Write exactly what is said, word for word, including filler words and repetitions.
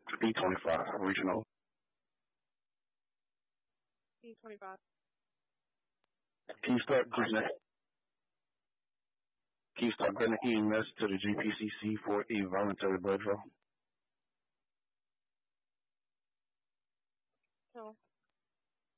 B twenty-five, regional. B twenty-five. Can you start Grenada? Can you start Grenada E M S to the G P C C for a voluntary blood draw? So